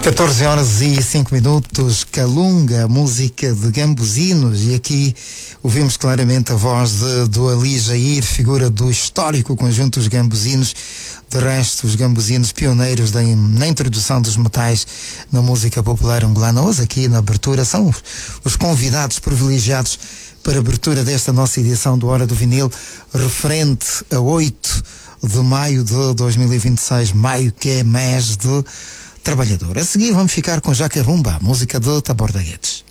14 horas e 5 minutos, Calunga, música de Gambuzinos, e aqui ouvimos claramente a voz do Ali Jair, figura do histórico conjunto dos Gambuzinos. De resto, os Gambuzinos pioneiros na introdução dos metais na música popular angolana. Hoje aqui na abertura são os convidados privilegiados para a abertura desta nossa edição do Hora do Vinil, referente a 8 de maio de 2026, maio que é mês de trabalhador. A seguir vamos ficar com Jaca Rumba, música de Taborda Guedes.